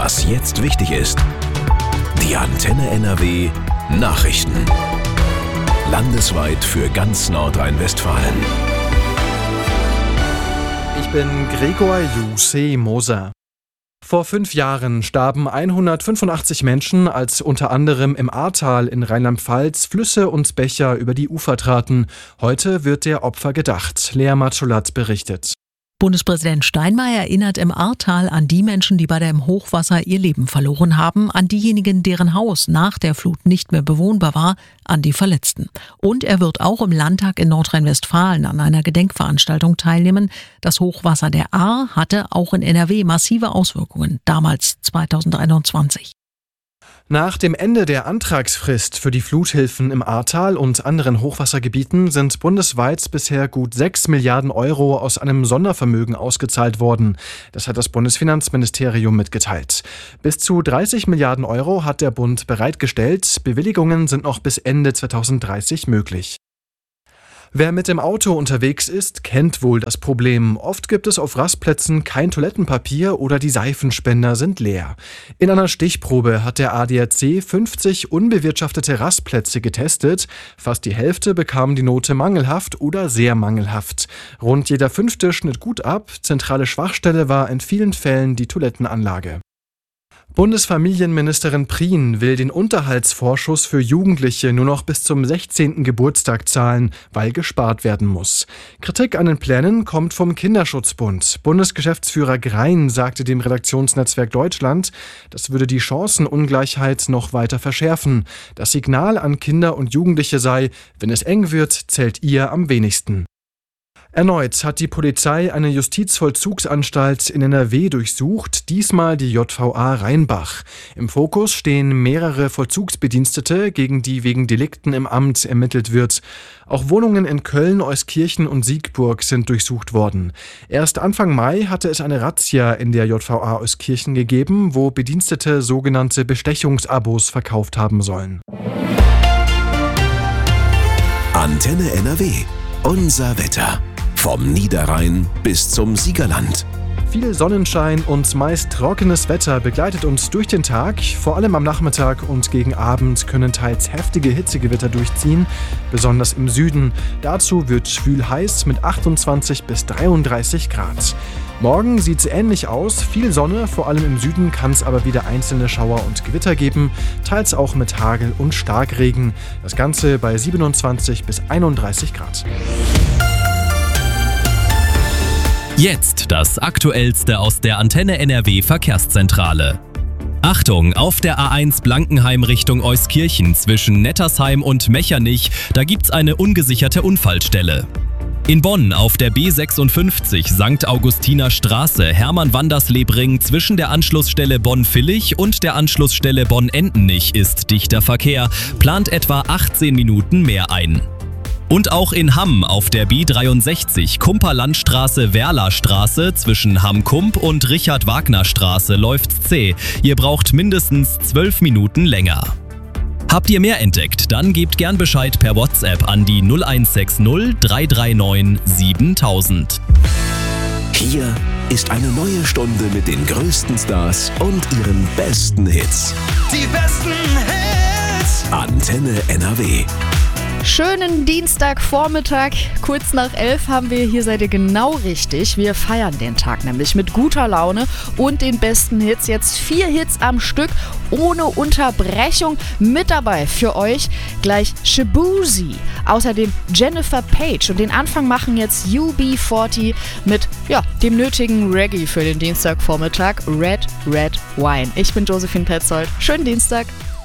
Was jetzt wichtig ist. Die Antenne NRW Nachrichten. Landesweit für ganz Nordrhein-Westfalen. Ich bin Gregor Moser. Vor 5 Jahren starben 185 Menschen, als unter anderem im Ahrtal in Rheinland-Pfalz Flüsse und Bächer über die Ufer traten. Heute wird der Opfer gedacht. Lea Matscholat berichtet. Bundespräsident Steinmeier erinnert im Ahrtal an die Menschen, die bei dem Hochwasser ihr Leben verloren haben, an diejenigen, deren Haus nach der Flut nicht mehr bewohnbar war, an die Verletzten. Und er wird auch im Landtag in Nordrhein-Westfalen an einer Gedenkveranstaltung teilnehmen. Das Hochwasser der Ahr hatte auch in NRW massive Auswirkungen, damals 2021. Nach dem Ende der Antragsfrist für die Fluthilfen im Ahrtal und anderen Hochwassergebieten sind bundesweit bisher gut 6 Milliarden Euro aus einem Sondervermögen ausgezahlt worden. Das hat das Bundesfinanzministerium mitgeteilt. Bis zu 30 Milliarden Euro hat der Bund bereitgestellt. Bewilligungen sind noch bis Ende 2030 möglich. Wer mit dem Auto unterwegs ist, kennt wohl das Problem. Oft gibt es auf Rastplätzen kein Toilettenpapier oder die Seifenspender sind leer. In einer Stichprobe hat der ADAC 50 unbewirtschaftete Rastplätze getestet. Fast die Hälfte bekam die Note mangelhaft oder sehr mangelhaft. Rund jeder 5. schnitt gut ab. Zentrale Schwachstelle war in vielen Fällen die Toilettenanlage. Bundesfamilienministerin Prien will den Unterhaltsvorschuss für Jugendliche nur noch bis zum 16. Geburtstag zahlen, weil gespart werden muss. Kritik an den Plänen kommt vom Kinderschutzbund. Bundesgeschäftsführer Grein sagte dem Redaktionsnetzwerk Deutschland, das würde die Chancenungleichheit noch weiter verschärfen. Das Signal an Kinder und Jugendliche sei, wenn es eng wird, zählt ihr am wenigsten. Erneut hat die Polizei eine Justizvollzugsanstalt in NRW durchsucht, diesmal die JVA Rheinbach. Im Fokus stehen mehrere Vollzugsbedienstete, gegen die wegen Delikten im Amt ermittelt wird. Auch Wohnungen in Köln, Euskirchen und Siegburg sind durchsucht worden. Erst Anfang Mai hatte es eine Razzia in der JVA Euskirchen gegeben, wo Bedienstete sogenannte Bestechungsabos verkauft haben sollen. Antenne NRW. Unser Wetter. Vom Niederrhein bis zum Siegerland. Viel Sonnenschein und meist trockenes Wetter begleitet uns durch den Tag. Vor allem am Nachmittag und gegen Abend können teils heftige Hitzegewitter durchziehen, besonders im Süden. Dazu wird schwül heiß mit 28 bis 33 Grad. Morgen sieht es ähnlich aus, viel Sonne, vor allem im Süden kann es aber wieder einzelne Schauer und Gewitter geben, teils auch mit Hagel und Starkregen. Das Ganze bei 27 bis 31 Grad. Jetzt das Aktuellste aus der Antenne NRW Verkehrszentrale. Achtung, auf der A1 Blankenheim Richtung Euskirchen zwischen Nettersheim und Mechernich, da gibt's eine ungesicherte Unfallstelle. In Bonn auf der B56 St. Augustiner Straße Hermann-Wanderslebring zwischen der Anschlussstelle Bonn-Villich und der Anschlussstelle Bonn-Entenich ist dichter Verkehr, plant etwa 18 Minuten mehr ein. Und auch in Hamm auf der B63 Kumperlandstraße-Werlerstraße zwischen Hamm-Kump und Richard-Wagner-Straße läuft's zäh. Ihr braucht mindestens 12 Minuten länger. Habt ihr mehr entdeckt? Dann gebt gern Bescheid per WhatsApp an die 0160 339 7000. Hier ist eine neue Stunde mit den größten Stars und ihren besten Hits. Die besten Hits! Antenne NRW. Schönen Dienstagvormittag, kurz nach 11 haben wir, hier seid ihr genau richtig. Wir feiern den Tag nämlich mit guter Laune und den besten Hits. Jetzt 4 Hits am Stück, ohne Unterbrechung. Mit dabei für euch gleich Shaboozey, außerdem Jennifer Page. Und den Anfang machen jetzt UB40 mit dem nötigen Reggae für den Dienstagvormittag, Red Red Wine. Ich bin Josephine Petzold. Schönen Dienstag.